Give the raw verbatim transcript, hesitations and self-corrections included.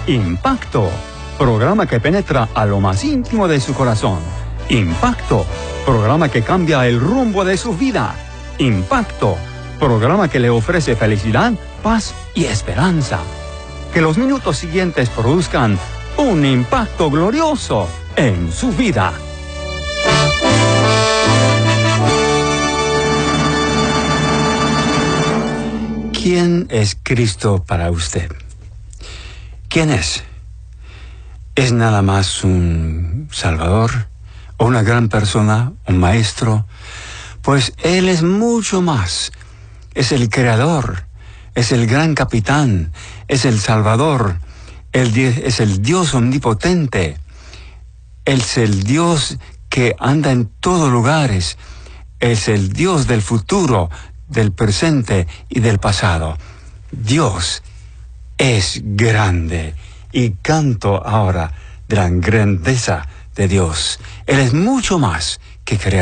Impacto, programa que penetra a lo más íntimo de su corazón. Impacto, programa que cambia el rumbo de su vida. Impacto, programa que le ofrece felicidad, paz y esperanza. Que los minutos siguientes produzcan un impacto glorioso en su vida. ¿Quién es Cristo para usted? ¿Quién es? ¿Es nada más un salvador? ¿O una gran persona? ¿Un maestro? Pues Él es mucho más. Es el creador. Es el gran capitán. Es el salvador. Él es el Dios omnipotente. Él es el Dios que anda en todos lugares. Es el Dios del futuro, del presente y del pasado. Dios es grande. Y canto ahora de la grandeza de Dios. Él es mucho más que creador.